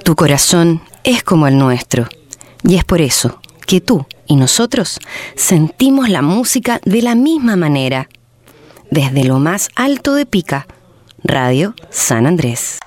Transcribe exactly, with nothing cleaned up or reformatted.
Tu corazón es como el nuestro, y es por eso que tú y nosotros sentimos la música de la misma manera. Desde lo más alto de Pica, Radio San Andrés.